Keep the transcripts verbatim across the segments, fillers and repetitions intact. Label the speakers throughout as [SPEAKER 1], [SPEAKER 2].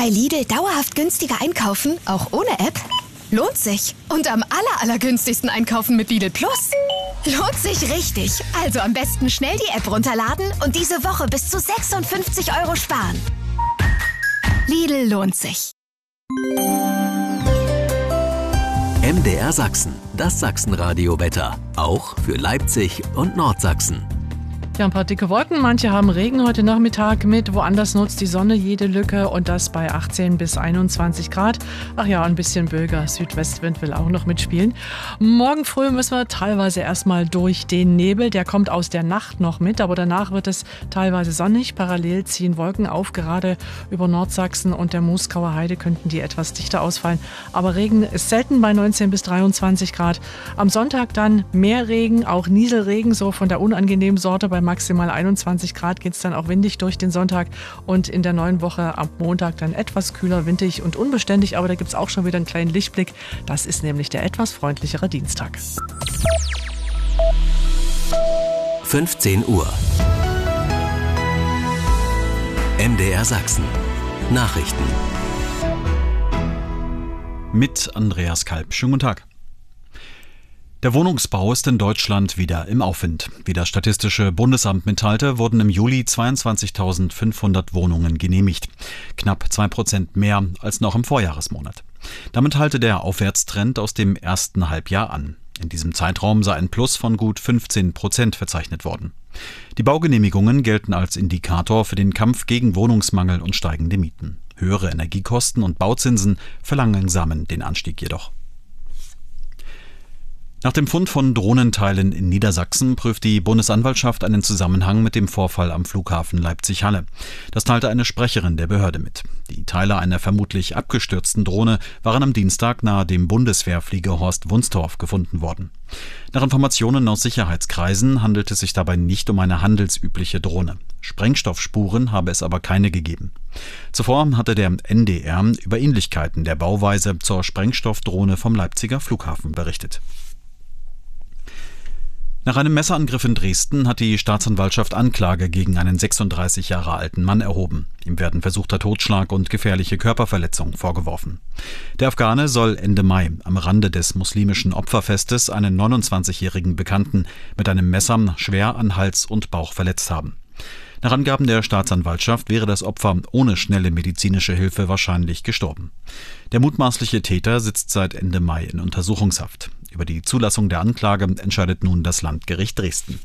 [SPEAKER 1] Bei Lidl dauerhaft günstiger einkaufen, auch ohne App? Lohnt sich. Und am aller, allergünstigsten einkaufen mit Lidl Plus? Lohnt sich richtig. Also am besten schnell die App runterladen und diese Woche bis zu sechsundfünfzig Euro sparen. Lidl lohnt sich.
[SPEAKER 2] M D R Sachsen, das Sachsenradio-Wetter. Auch für Leipzig und Nordsachsen.
[SPEAKER 3] Ja, ein paar dicke Wolken. Manche haben Regen heute Nachmittag mit. Woanders nutzt die Sonne jede Lücke und das bei achtzehn bis einundzwanzig Grad. Ach ja, ein bisschen böiger. Südwestwind will auch noch mitspielen. Morgen früh müssen wir teilweise erstmal durch den Nebel. Der kommt aus der Nacht noch mit, aber danach wird es teilweise sonnig. Parallel ziehen Wolken auf. Gerade über Nordsachsen und der Moskauer Heide könnten die etwas dichter ausfallen. Aber Regen ist selten bei neunzehn bis dreiundzwanzig Grad. Am Sonntag dann mehr Regen, auch Nieselregen, so von der unangenehmen Sorte. Bei maximal einundzwanzig Grad geht es dann auch windig durch den Sonntag und in der neuen Woche am Montag dann etwas kühler, windig und unbeständig, aber da gibt es auch schon wieder einen kleinen Lichtblick. Das ist nämlich der etwas freundlichere Dienstag.
[SPEAKER 2] fünfzehn Uhr. M D R Sachsen. Nachrichten.
[SPEAKER 4] Mit Andreas Kalb. Schönen guten Tag. Der Wohnungsbau ist in Deutschland wieder im Aufwind. Wie das Statistische Bundesamt mitteilte, wurden im Juli zweiundzwanzigtausendfünfhundert Wohnungen genehmigt. Knapp zwei Prozent mehr als noch im Vorjahresmonat. Damit halte der Aufwärtstrend aus dem ersten Halbjahr an. In diesem Zeitraum sei ein Plus von gut fünfzehn Prozent verzeichnet worden. Die Baugenehmigungen gelten als Indikator für den Kampf gegen Wohnungsmangel und steigende Mieten. Höhere Energiekosten und Bauzinsen verlangsamen den Anstieg jedoch. Nach dem Fund von Drohnenteilen in Niedersachsen prüft die Bundesanwaltschaft einen Zusammenhang mit dem Vorfall am Flughafen Leipzig-Halle. Das teilte eine Sprecherin der Behörde mit. Die Teile einer vermutlich abgestürzten Drohne waren am Dienstag nahe dem Bundeswehrfliegerhorst Wunstorf gefunden worden. Nach Informationen aus Sicherheitskreisen handelt es sich dabei nicht um eine handelsübliche Drohne. Sprengstoffspuren habe es aber keine gegeben. Zuvor hatte der N D R über Ähnlichkeiten der Bauweise zur Sprengstoffdrohne vom Leipziger Flughafen berichtet. Nach einem Messerangriff in Dresden hat die Staatsanwaltschaft Anklage gegen einen sechsunddreißig Jahre alten Mann erhoben. Ihm werden versuchter Totschlag und gefährliche Körperverletzung vorgeworfen. Der Afghane soll Ende Mai am Rande des muslimischen Opferfestes einen neunundzwanzigjährigen Bekannten mit einem Messer schwer an Hals und Bauch verletzt haben. Nach Angaben der Staatsanwaltschaft wäre das Opfer ohne schnelle medizinische Hilfe wahrscheinlich gestorben. Der mutmaßliche Täter sitzt seit Ende Mai in Untersuchungshaft. Über die Zulassung der Anklage entscheidet nun das Landgericht Dresden.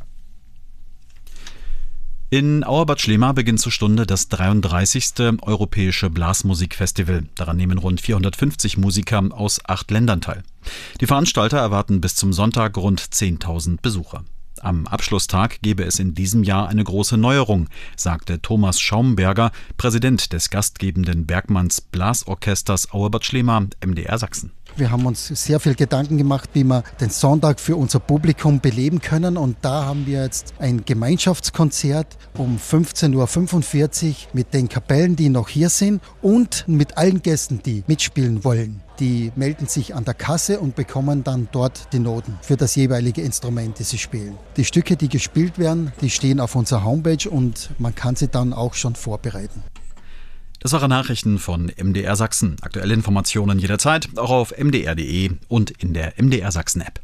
[SPEAKER 4] In Auerbad Schlema beginnt zur Stunde das dreiunddreißigste Europäische Blasmusikfestival. Daran nehmen rund vierhundertfünfzig Musiker aus acht Ländern teil. Die Veranstalter erwarten bis zum Sonntag rund zehntausend Besucher. Am Abschlusstag gebe es in diesem Jahr eine große Neuerung, sagte Thomas Schaumberger, Präsident des gastgebenden Bergmanns Blasorchesters Auerbad Schlema, M D R Sachsen.
[SPEAKER 5] Wir haben uns sehr viel Gedanken gemacht, wie wir den Sonntag für unser Publikum beleben können. Und da haben wir jetzt ein Gemeinschaftskonzert um fünfzehn Uhr fünfundvierzig mit den Kapellen, die noch hier sind und mit allen Gästen, die mitspielen wollen. Die melden sich an der Kasse und bekommen dann dort die Noten für das jeweilige Instrument, das sie spielen. Die Stücke, die gespielt werden, die stehen auf unserer Homepage und man kann sie dann auch schon vorbereiten.
[SPEAKER 4] Das waren Nachrichten von M D R Sachsen. Aktuelle Informationen jederzeit, auch auf m d r punkt d e und in der M D R Sachsen App.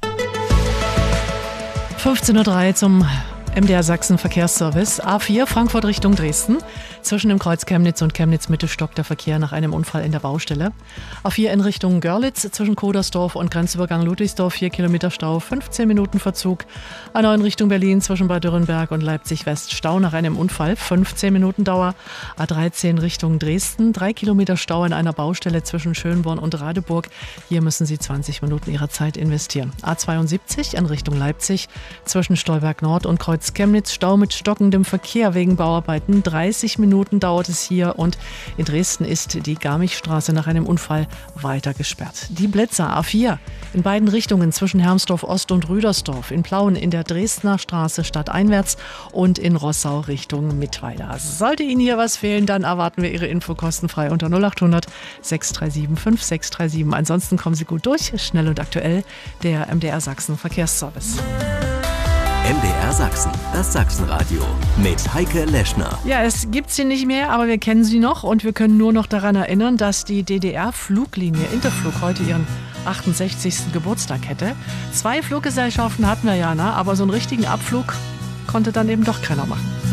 [SPEAKER 3] fünfzehn Uhr drei zum M D R Sachsen Verkehrsservice. A vier Frankfurt Richtung Dresden. Zwischen dem Kreuz Chemnitz und Chemnitz-Mitte stockt der Verkehr nach einem Unfall in der Baustelle. A vier in Richtung Görlitz zwischen Kodersdorf und Grenzübergang Ludwigsdorf. vier Kilometer Stau, fünfzehn Minuten Verzug. A neun Richtung Berlin zwischen Bad Dürrenberg und Leipzig-West. Stau nach einem Unfall, fünfzehn Minuten Dauer. A dreizehn Richtung Dresden. drei Kilometer Stau in einer Baustelle zwischen Schönborn und Radeburg. Hier müssen Sie zwanzig Minuten Ihrer Zeit investieren. A zweiundsiebzig in Richtung Leipzig zwischen Stolberg Nord und Kreuz Chemnitz. Stau mit stockendem Verkehr wegen Bauarbeiten. dreißig Minuten dauert es hier und in Dresden ist die Garmichstraße nach einem Unfall weiter gesperrt. Die Blitzer A vier in beiden Richtungen zwischen Hermsdorf Ost und Rüdersdorf, in Plauen in der Dresdner Straße stadteinwärts und in Rossau Richtung Mittweida. Sollte Ihnen hier was fehlen, dann erwarten wir Ihre Info kostenfrei unter null achthundert sechs drei sieben fünf sechs drei sieben. Ansonsten kommen Sie gut durch, schnell und aktuell, der M D R Sachsen Verkehrsservice.
[SPEAKER 2] M D R Sachsen, das Sachsenradio mit Heike Leschner.
[SPEAKER 3] Ja, es gibt sie nicht mehr, aber wir kennen sie noch und wir können nur noch daran erinnern, dass die D D R-Fluglinie Interflug heute ihren achtundsechzigsten Geburtstag hätte. Zwei Fluggesellschaften hatten wir ja, ne? Aber so einen richtigen Abflug konnte dann eben doch keiner machen.